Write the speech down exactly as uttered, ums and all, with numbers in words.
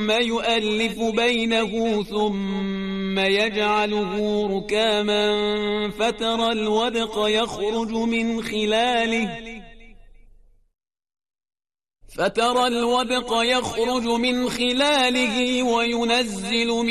ثم يؤلف بينه ثم يجعله ركاما فترى الودق يخرج من خلاله فترى الودق يخرج من خلاله وينزل